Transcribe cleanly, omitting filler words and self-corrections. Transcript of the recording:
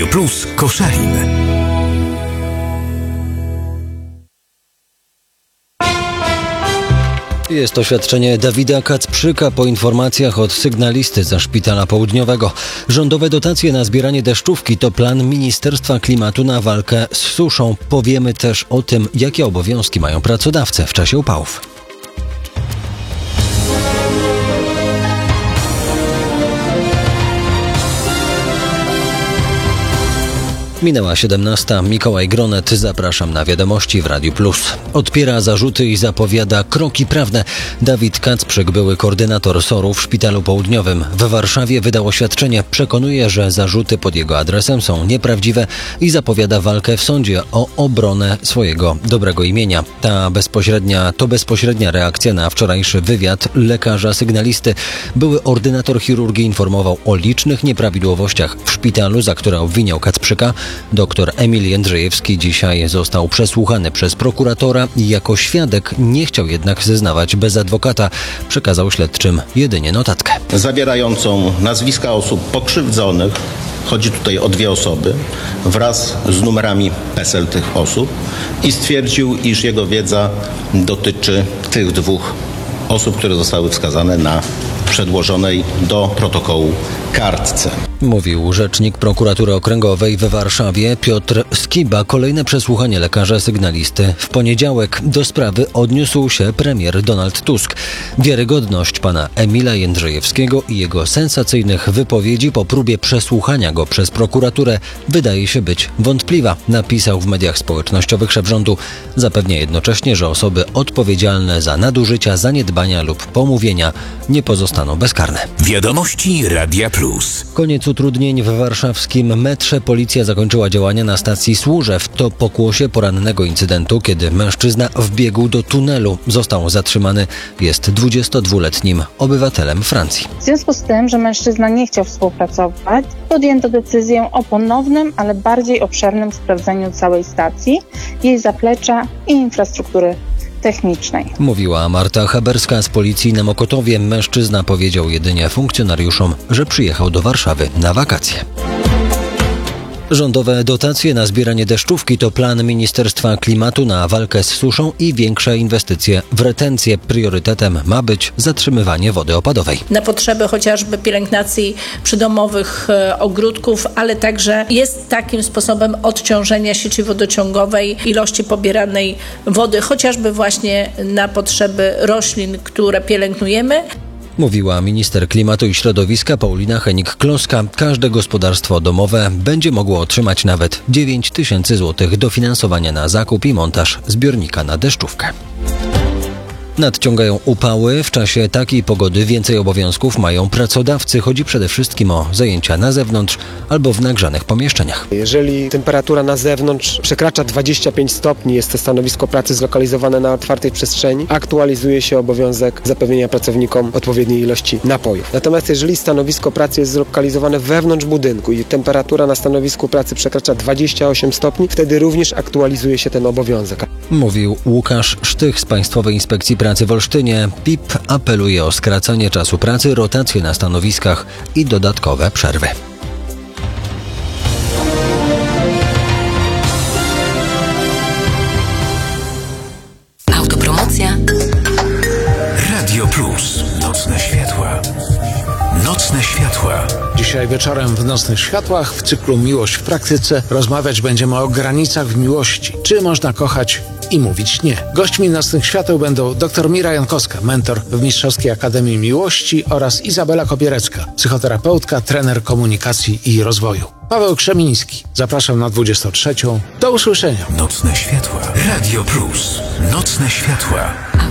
Radio Plus Koszalin. Jest oświadczenie Dawida Kacprzyka po informacjach od sygnalisty ze Szpitala Południowego. Rządowe dotacje na zbieranie deszczówki to plan Ministerstwa Klimatu na walkę z suszą. Powiemy też o tym, jakie obowiązki mają pracodawcy w czasie upałów. Minęła 17. Mikołaj Gronet. Zapraszam na wiadomości w Radiu Plus. Odpiera zarzuty i zapowiada kroki prawne. Dawid Kacprzyk, były koordynator SOR-u w Szpitalu Południowym w Warszawie, wydał oświadczenie. Przekonuje, że zarzuty pod jego adresem są nieprawdziwe i zapowiada walkę w sądzie o obronę swojego dobrego imienia. To bezpośrednia reakcja na wczorajszy wywiad lekarza sygnalisty. Były ordynator chirurgii informował o licznych nieprawidłowościach w szpitalu, za które obwiniał Kacprzyka. Doktor Emil Jędrzejewski dzisiaj został przesłuchany przez prokuratora i jako świadek nie chciał jednak zeznawać bez adwokata. Przekazał śledczym jedynie notatkę zawierającą nazwiska osób pokrzywdzonych. Chodzi tutaj o 2 osoby wraz z numerami PESEL tych osób i stwierdził, iż jego wiedza dotyczy tych 2 osób, które zostały wskazane na przedłożonej do protokołu kartce. Mówił rzecznik prokuratury okręgowej w Warszawie Piotr Skiba. Kolejne przesłuchanie lekarza sygnalisty w poniedziałek. Do sprawy odniósł się premier Donald Tusk. Wiarygodność pana Emila Jędrzejewskiego i jego sensacyjnych wypowiedzi po próbie przesłuchania go przez prokuraturę wydaje się być wątpliwa, napisał w mediach społecznościowych szef rządu. Zapewnia jednocześnie, że osoby odpowiedzialne za nadużycia, zaniedbania lub pomówienia nie pozostaną bezkarne. Wiadomości Radia Plus. Koniec utrudnień w warszawskim metrze. Policja zakończyła działania na stacji Służew. To pokłosie porannego incydentu, kiedy mężczyzna wbiegł do tunelu. Został zatrzymany. Jest 22-letnim obywatelem Francji. W związku z tym, że mężczyzna nie chciał współpracować, podjęto decyzję o ponownym, ale bardziej obszernym sprawdzeniu całej stacji, jej zaplecza i infrastruktury technicznej. Mówiła Marta Haberska z policji na Mokotowie. Mężczyzna powiedział jedynie funkcjonariuszom, że przyjechał do Warszawy na wakacje. Rządowe dotacje na zbieranie deszczówki to plan Ministerstwa Klimatu na walkę z suszą i większe inwestycje w retencję. Priorytetem ma być zatrzymywanie wody opadowej. Na potrzeby chociażby pielęgnacji przydomowych ogródków, ale także jest takim sposobem odciążenia sieci wodociągowej ilości pobieranej wody, chociażby właśnie na potrzeby roślin, które pielęgnujemy. Mówiła minister klimatu i środowiska Paulina Henik-Kloska. Każde gospodarstwo domowe będzie mogło otrzymać nawet 9 000 złotych dofinansowania na zakup i montaż zbiornika na deszczówkę. Nadciągają upały. W czasie takiej pogody więcej obowiązków mają pracodawcy. Chodzi przede wszystkim o zajęcia na zewnątrz albo w nagrzanych pomieszczeniach. Jeżeli temperatura na zewnątrz przekracza 25 stopni, jest to stanowisko pracy zlokalizowane na otwartej przestrzeni, aktualizuje się obowiązek zapewnienia pracownikom odpowiedniej ilości napojów. Natomiast jeżeli stanowisko pracy jest zlokalizowane wewnątrz budynku i temperatura na stanowisku pracy przekracza 28 stopni, wtedy również aktualizuje się ten obowiązek. Mówił Łukasz Sztych z Państwowej Inspekcji Pracy w Olsztynie. PIP apeluje o skracanie czasu pracy, rotację na stanowiskach i dodatkowe przerwy. Autopromocja. Radio Plus. Nocne światła. Nocne światła. Dzisiaj wieczorem w Nocnych Światłach w cyklu Miłość w praktyce rozmawiać będziemy o granicach w miłości. Czy można kochać i mówić nie? Gośćmi Nocnych Świateł będą dr Mira Jankowska, mentor w Mistrzowskiej Akademii Miłości, oraz Izabela Kopierecka, psychoterapeutka, trener komunikacji i rozwoju. Paweł Krzemiński. Zapraszam na 23. Do usłyszenia. Nocne światła. Radio Plus. Nocne światła.